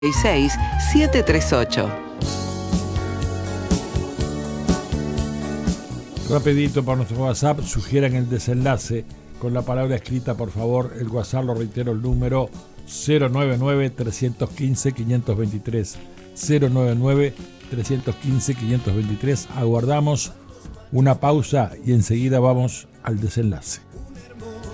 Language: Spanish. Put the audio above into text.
738. Rapidito para nuestro WhatsApp, sugieran el desenlace con la palabra escrita, por favor. El WhatsApp, lo reitero, el número 099-315-523. 099-315-523. Aguardamos una pausa y enseguida vamos al desenlace.